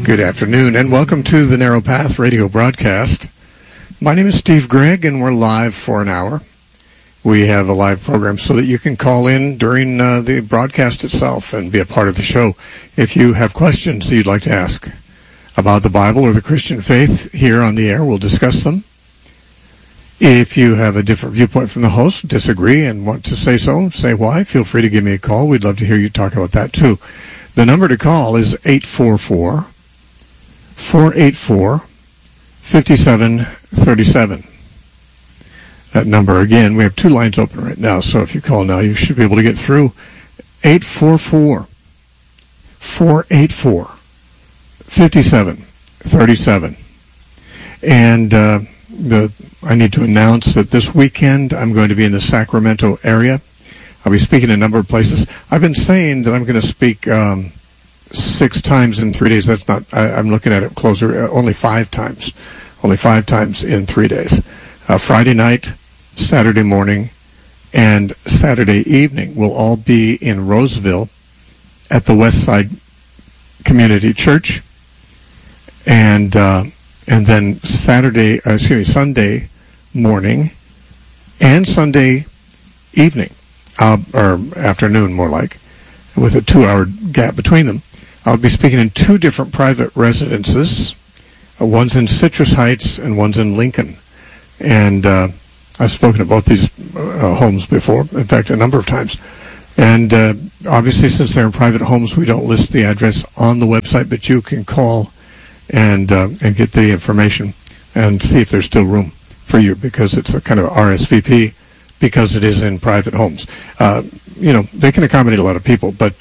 Good afternoon, and welcome to the Narrow Path radio broadcast. My name is Steve Gregg, and we're live for an hour. We have a live program so that you can call in during the broadcast itself and be a part of the show. If you have questions that you'd like to ask about the Bible or the Christian faith here on the air, we'll discuss them. If you have a different viewpoint from the host, disagree, and want to say so, say why, feel free to give me a call. We'd love to hear you talk about that, too. The number to call is 844-484-5737. That number, again, we have two lines open right now, so if you call now, you should be able to get through. 844-484-5737. And I need to announce that this weekend I'm going to be in the Sacramento area. I'll be speaking in a number of places. I've been saying that I'm going to speak 6 times in 3 days. That's not, I'm looking at it closer, only 5 times. Only 5 times in 3 days. Friday night, Saturday morning, and Saturday evening will all be in Roseville at the Westside Community Church. And then Sunday morning and Sunday evening, or afternoon more like, with a 2-hour gap between them. I'll be speaking in 2 different private residences. One's in Citrus Heights and one's in Lincoln. And I've spoken at both these homes before, in fact, a number of times. And obviously, since they're in private homes, we don't list the address on the website, but you can call and get the information and see if there's still room for you, because it's a kind of RSVP, because it is in private homes. They can accommodate a lot of people, but,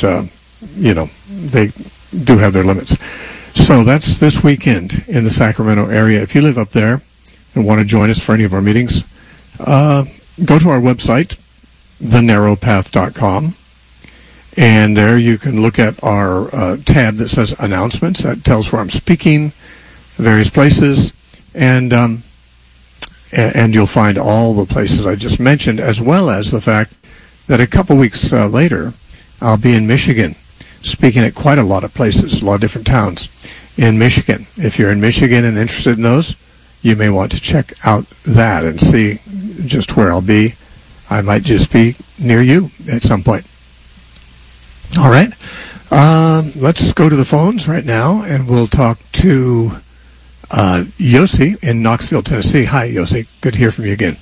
they do have their limits. So that's this weekend in the Sacramento area. If you live up there and want to join us for any of our meetings, go to our website, thenarrowpath.com, and there you can look at our tab that says announcements. That tells where I'm speaking, various places, and you'll find all the places I just mentioned, as well as the fact that a couple weeks later, I'll be in Michigan, speaking at quite a lot of places, a lot of different towns in Michigan. If you're in Michigan and interested in those, you may want to check out that and see just where I'll be. I might just be near you at some point. All right. Let's go to the phones right now, and we'll talk to Yossi in Knoxville, Tennessee. Hi, Yossi. Good to hear from you again.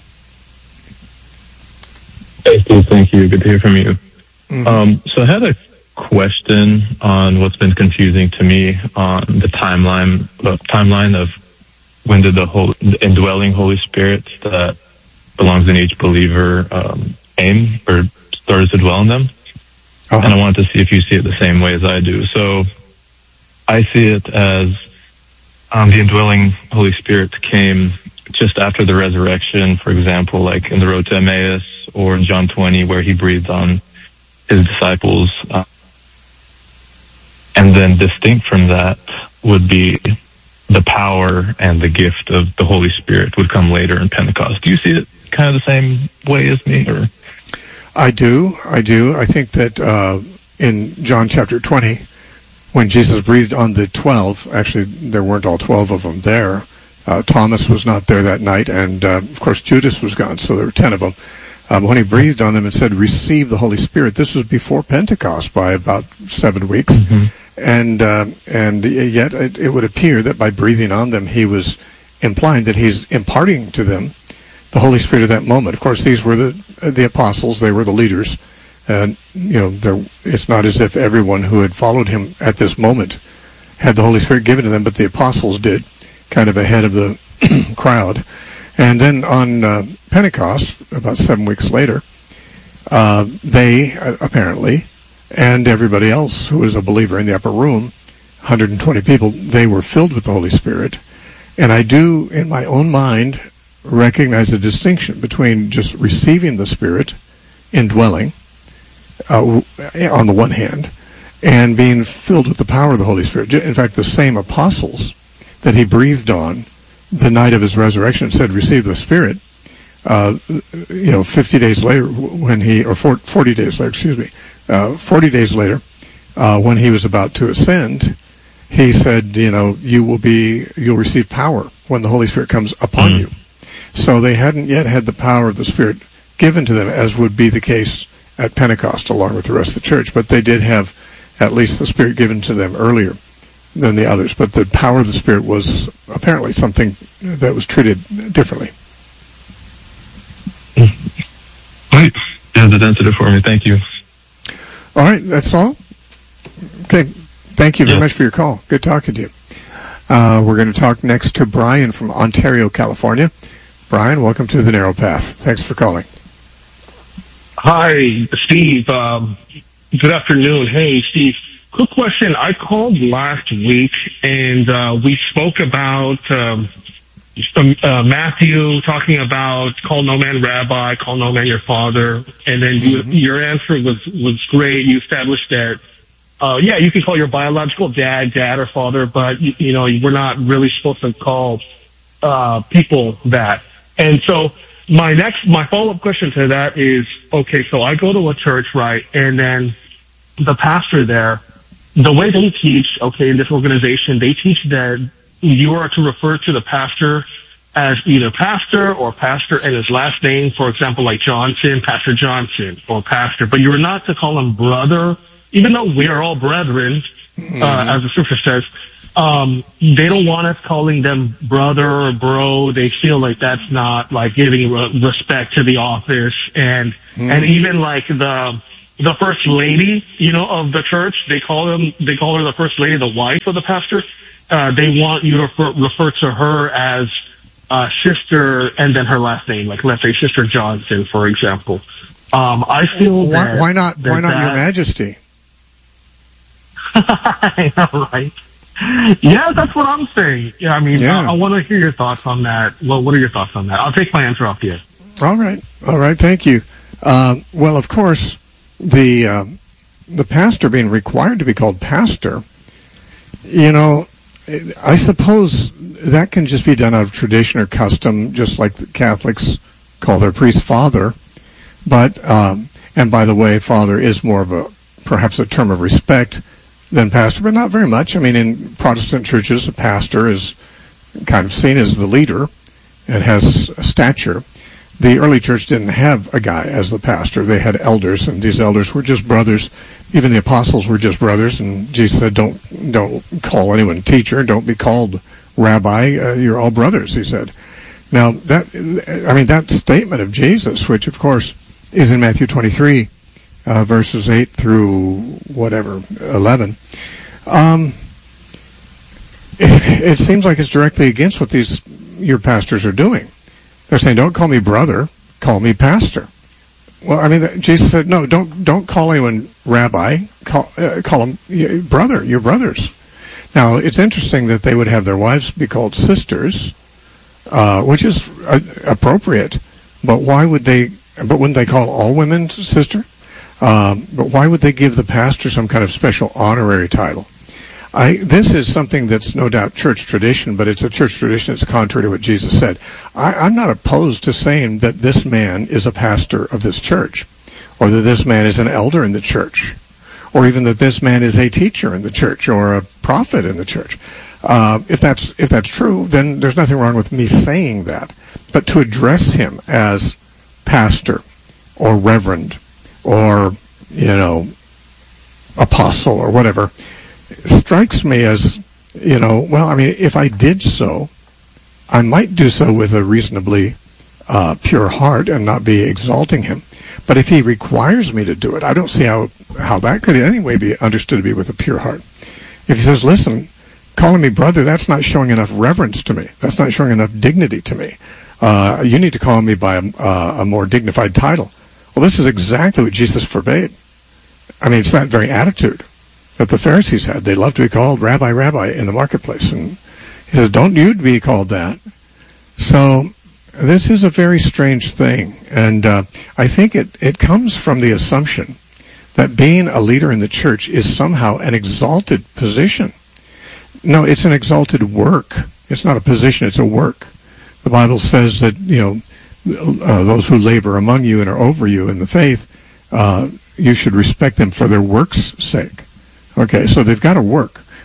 Hey, Steve. Thank you. Good to hear from you. Mm-hmm. So I had a question on what's been confusing to me on the timeline of when did the indwelling Holy Spirit that belongs in each believer aim or started to dwell in them. Uh-huh. And I wanted to see if you see it the same way as I do. So I see it as the indwelling Holy Spirit came just after the resurrection, for example, like in the road to Emmaus or in John 20, where he breathed on his disciples. And then distinct from that would be the power and the gift of the Holy Spirit would come later in Pentecost. Do you see it kind of the same way as me? Or I do. I think that in John chapter 20, when Jesus breathed on the 12, actually there weren't all 12 of them there. Thomas was not there that night, and of course Judas was gone, so there were 10 of them. When he breathed on them and said, "Receive the Holy Spirit," this was before Pentecost by about 7 weeks. Mm-hmm. And yet it would appear that by breathing on them, he was implying that he's imparting to them the Holy Spirit at that moment. Of course, these were the apostles; they were the leaders, and it's not as if everyone who had followed him at this moment had the Holy Spirit given to them, but the apostles did, kind of ahead of the crowd. And then on Pentecost, about 7 weeks later, they apparently, and everybody else who was a believer in the upper room, 120 people, they were filled with the Holy Spirit. And I do, in my own mind, recognize a distinction between just receiving the Spirit, indwelling, on the one hand, and being filled with the power of the Holy Spirit. In fact, the same apostles that he breathed on the night of his resurrection said, "Receive the Spirit." 50 days later, 40 days later, 40 days later, when he was about to ascend, he said, you'll receive power when the Holy Spirit comes upon you. So they hadn't yet had the power of the Spirit given to them, as would be the case at Pentecost along with the rest of the church. But they did have at least the Spirit given to them earlier than the others. But the power of the Spirit was apparently something that was treated differently. Right. Yeah, that answered it for me. Thank you. All right, that's all? Okay. Thank you very much for your call. Good talking to you. We're going to talk next to Brian from Ontario, California. Brian, welcome to The Narrow Path. Thanks for calling. Hi, Steve. Good afternoon. Hey, Steve. Quick question. I called last week, and we spoke about Matthew talking about call no man rabbi, call no man your father, and then your answer was great. You established that you can call your biological dad or father, but we're not really supposed to call people that. And so my follow-up question to that is, okay, so I go to a church, right, and then the pastor there, the way they teach, okay, in this organization, they teach that you are to refer to the pastor as either pastor or pastor and his last name, for example, like Johnson, Pastor Johnson, or pastor, but you're not to call him brother, even though we are all brethren, as the scripture says. They don't want us calling them brother or bro. They feel like that's not like giving respect to the office, and even like the first lady, of the church, they call her the first lady, the wife of the pastor. They want you to refer to her as sister and then her last name, like let's say Sister Johnson, for example. I feel that why not Your Majesty? I know, right? Yeah, that's what I'm saying. Yeah, I mean, I want to hear your thoughts on that. Well, what are your thoughts on that? I'll take my answer off you. All right. Thank you. Well, of course, the pastor being required to be called pastor, I suppose that can just be done out of tradition or custom, just like the Catholics call their priest father. But and by the way, father is more of perhaps a term of respect than pastor, but not very much. I mean, in Protestant churches, a pastor is kind of seen as the leader and has a stature. The early church didn't have a guy as the pastor. They had elders, and these elders were just brothers. Even the apostles were just brothers, and Jesus said, don't call anyone teacher, don't be called rabbi, you're all brothers, he said. Now, that statement of Jesus, which of course is in Matthew 23, verses 8 through 11, it seems like it's directly against what your pastors are doing. They're saying, don't call me brother, call me pastor. Well, I mean, Jesus said, no, don't call anyone rabbi, call them brother, your brothers. Now, it's interesting that they would have their wives be called sisters, which is appropriate, but wouldn't they call all women sister? But why would they give the pastor some kind of special honorary title? This is something that's no doubt church tradition, but it's a church tradition that's contrary to what Jesus said. I'm not opposed to saying that this man is a pastor of this church, or that this man is an elder in the church, or even that this man is a teacher in the church, or a prophet in the church. If that's true, then there's nothing wrong with me saying that. But to address him as pastor, or reverend, or, apostle, or whatever, strikes me as, if I did so, I might do so with a reasonably pure heart and not be exalting him. But if he requires me to do it, I don't see how that could in any way be understood to be with a pure heart. If he says, listen, calling me brother, that's not showing enough reverence to me. That's not showing enough dignity to me. You need to call me by a more dignified title. Well, this is exactly what Jesus forbade. I mean, it's that very attitude that the Pharisees had. They loved to be called rabbi, rabbi in the marketplace. And he says, don't you be called that. So this is a very strange thing. And I think it comes from the assumption that being a leader in the church is somehow an exalted position. No, it's an exalted work. It's not a position, it's a work. The Bible says that, those who labor among you and are over you in the faith, you should respect them for their work's sake. Okay, so they've got to work.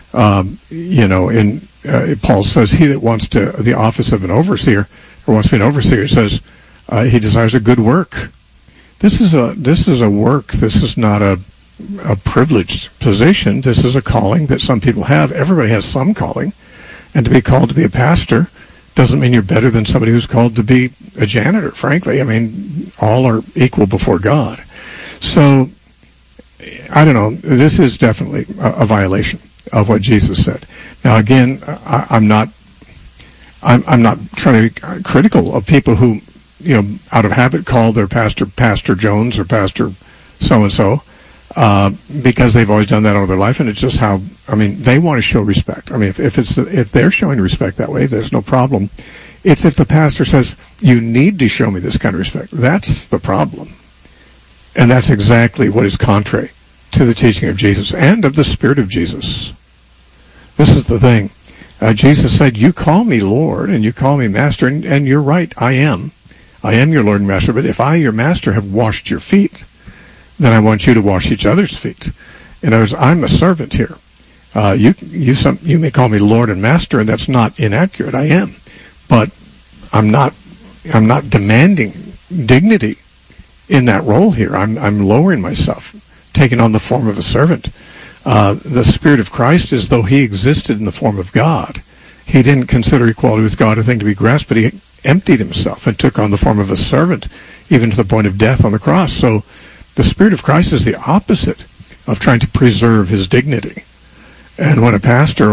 Paul says, he that wants the office of an overseer, or wants to be an overseer, says he desires a good work. This is a work. This is not a privileged position. This is a calling that some people have. Everybody has some calling, and to be called to be a pastor doesn't mean you're better than somebody who's called to be a janitor. Frankly, I mean, all are equal before God. So, I don't know. This is definitely a violation of what Jesus said. Now, again, I'm not trying to be critical of people who, out of habit call their pastor Pastor Jones or Pastor so-and-so, because they've always done that all their life, and it's just how, they want to show respect. If they're showing respect that way, there's no problem. It's if the pastor says, you need to show me this kind of respect. That's the problem. And that's exactly what is contrary to the teaching of Jesus and of the Spirit of Jesus. This is the thing. Jesus said, you call me Lord and you call me Master, and you're right, I am. I am your Lord and Master, but if I, your Master, have washed your feet, then I want you to wash each other's feet. In other words, I'm a servant here. You may call me Lord and Master, and that's not inaccurate. I am. But I'm not demanding dignity in that role here. I'm lowering myself, taking on the form of a servant. The Spirit of Christ, as though he existed in the form of God. He didn't consider equality with God a thing to be grasped, but he emptied himself and took on the form of a servant, even to the point of death on the cross. So the Spirit of Christ is the opposite of trying to preserve his dignity. And when a pastor